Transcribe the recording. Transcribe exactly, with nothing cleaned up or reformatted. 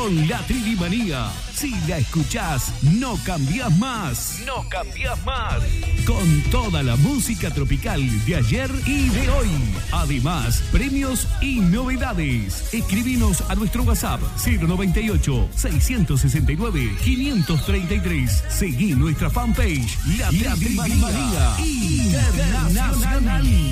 con la Trivimanía. Si la escuchás, no cambiás más. No cambiás más. Con toda la música tropical de ayer y de hoy. Además, premios y novedades. Escribinos a nuestro WhatsApp cero noventa y ocho, seiscientos sesenta y nueve, quinientos treinta y tres. Seguí nuestra fanpage, La Trivimanía Internacional.